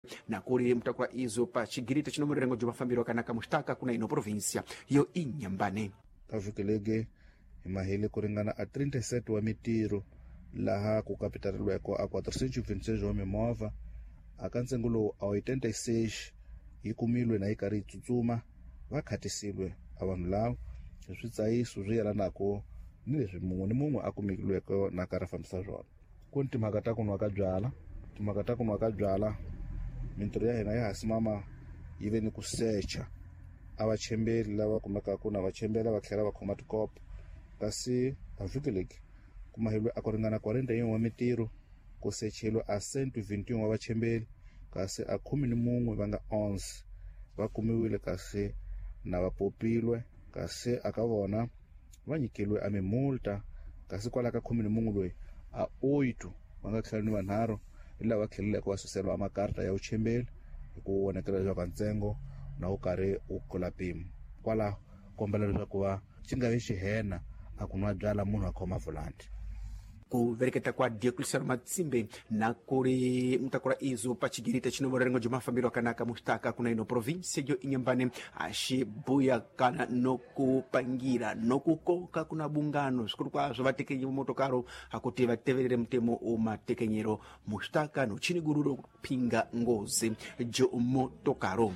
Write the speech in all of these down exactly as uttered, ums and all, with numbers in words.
na kuri mtakula izo pa chigirita chino murengo juma fambiro kanaka mustaka kuna ino provincia yo Inhambane. Avukelege imahili kuringana a trinta e sete wa mitiro laha ku kapitarilweko a quatrocentos e vinte e seis wa mimova aka ntsengulo a oitenta e seis yikumilwe na ikari tsutsuma vakhatisilwe a vanhu lava hi switsayiso swi yelanako ni leswi mun'we ni mun'we a kumekilweko na ka rafambisa swona. Ku ni timhaka ta kunwa ka byala timhaka ta kunwa ka byala mintirho ya hina ya hasimama yi ve ni ku secha a vachembeli lava kumekaka na vachembela va tlhela va khoma tikopo kasi avukeleke ku mahilwe a ku ringana quarenta e un wa mitiro ku sechelwe a cento e vinte e un wa vachembeli kasi a khume ni mun'we va nga onze va kumiwile kasi na vapopilwe kasi aka vona va nyikilwe a mimulta kasi kwala ka khume ni mun'we loyi a oito va nga tlhela ni vanharhu hi lava tlheleleke va suseriwa a makarita ya vuchembeli hi ku vonakela leswaku ntsengo na wu karhi wu kula mpimo kwala kombela leswaku va xi nga vi xihena a ku nwa byala munhu a khoma volante. Ku vereketa kwa Diocleciano Matsimbe na kuri mtakula izo pa chigirita chino murengo juma fambiro kanaka mustaka kuna ino provincia yo Inhambane axibuya kana no kupangira no kukoka kuna bungano sikuru kwazo vatekenyi motokaro akuti vateverere mtemo umatekenyero mustaka no chinigururo pinga ngozi jo motokaro.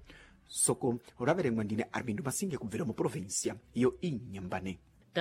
Soko raverengwa ndine Armindo Masinge kubvira mu provincia yo Inhambane.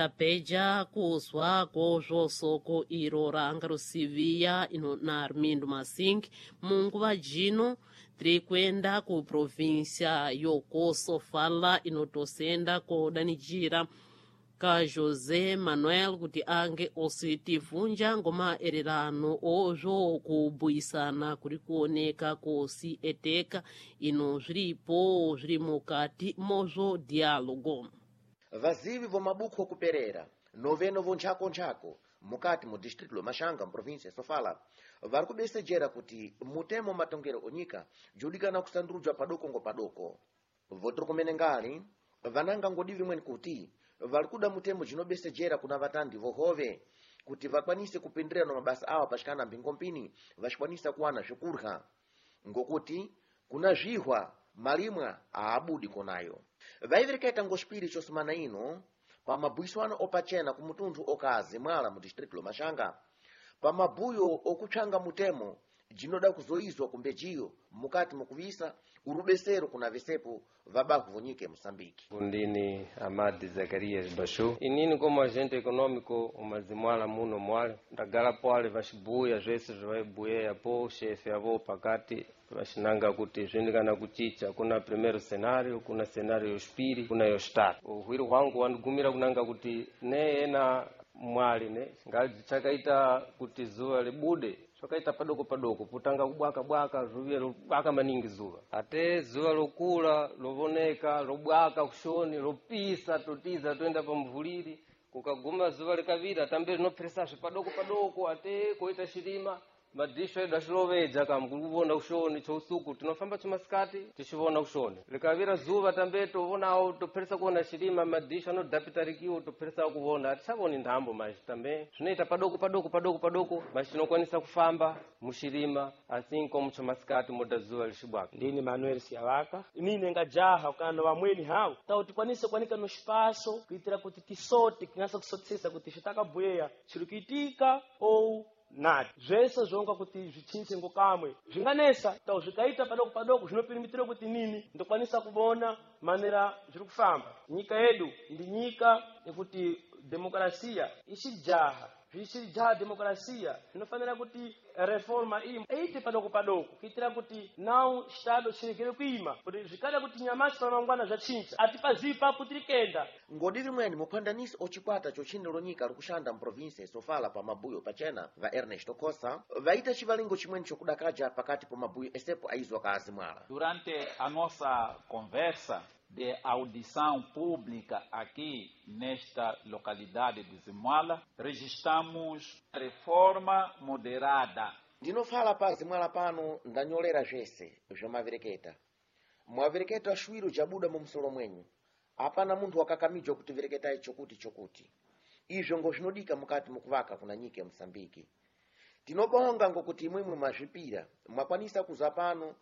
Tapeja kuzwa kozvo soko iro ranga rusivia ino na Armindo Masinge munguva jino tiri kuenda ku provincia yokoso fala inotosenda kodanijira ka José Manuel kuti ange ositivunja ngoma ererano ozvo kubuyisana kuri kuoneka kosi eteka ino zviripo zviri mukati mozvo dialogo. Vazivi vo mabuku okuperera noveno vo nchako nchako mukati mu distrito Mashanga mprovinsia Sofala vari kubesejera kuti mutemo matongero onyika judikana kusandurujwa padoko ngo padoko votro kumene ngali vananga ngodi vimweni kuti vari kuda mutemo jinobesejera kuna vatandi vohove kuti vakwanise kupindirira no mabasa awa pashikana mbingompini vashikwanisa kuwana zvekurha ngokuti kuna zvihwa malimwa aabudi konayo vaivirikaita ngospiri chosumana ino pa mabuyiswano opachena ku mutundu okazi mwala mu distrito Mashanga pa mabuyo okuchanga mutemo jinoda kuzoizwa kumbejiyo mukati mukuvisa urubesero kuna vesepo vabaku vonyike Mosambiki. Ndini Amadi Zacarias Bashu inini como agente econômico umazimwala muno mwale ndagala pwale vashibuya zvese zvavaibuyeya po chefe avo pakati vashinanga kuti zvindikana kuchicha kuna primeiro cenário kuna cenário yospiri kuna yostatu uhwiri hwangu wandigumira kunanga kuti ne ena mwali ne ngazi chakaita kuti zuva libude chakaita padoko padoko putanga kubwaka bwaka zvuviye lobwaka maningi zuva ate zuva lokula lovoneka lobwaka kushoni lopisa totiza toenda pamvuliri kukaguma zuva likavira tambe linoperesazve padoko padoko ate koita shirima madisho edu achilovedza kamukuvona kushoni chousuku tinofamba chimasikati tichivona kushoni likavira zuva tambe tovonawo toperesa kuona shirima madisho anodhapitarikiwo toperesa kuvona atichavoni ndambo mazhi tambe zvinoita padoko padoko padoko padoko mazhi tinokwanisa kufamba mushirima asi komu chamasikati moda zuva lichibwaka. Ndini Manuel Siavaka inine ngajaha kana vamweni havo tawo tikwanise kuwanika no espaço kuitira kuti tisote kinasa kusotsesa kuti chitakabweya chiri kuitika ou nati zvese zvonga kuti zvichinse ngokamwe zvinganesa tawo zvikaita padoko padoko zvinopirimitira kuti nini ndokwanisa kuona manera zviri kufamba. Nyika yedu ndi nyika yekuti demokrasia ichijaha zvichijaha demokrasia zvinofanira kuti reforma iyi eite padoko padoko kuitira kuti nawo Estado chirekere kuima kuti zvikada kuti nyamashi pamangwana zvachinja atipazivi papo tirikenda ngodi rimweni muphandanisi ochikwata chochinelo nyika rikushanda mprovinsia Sofala pa mabuyo pachena va Ernesto Costa vaita chivalingo chimweni chokudakaja pakati pa mabuyo esepo aizwa kazi mwala. Durante a nossa conversa de audição pública aqui nesta localidade de Zimwala, registramos reforma moderada. Ndinofala pa Zimwala pano ndanyolera zvese zvomavireketa mwavireketa ashwiro jabuda mu msolo mwenyu apana munthu wakakamijwa kuti vireketa icho kuti chokuti izvo ngo zvinodika mukati mukuvaka kuna nyika ya Mosambiki. Tinobonga ngokuti imwimwe mazvipira mwakwanisa kuza pano